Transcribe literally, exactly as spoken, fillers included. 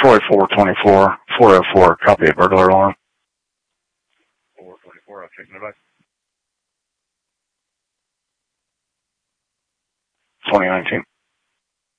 Troy four twenty-four, four oh four, copy a burglar alarm. four twenty-four, I'll check the device. twenty nineteen.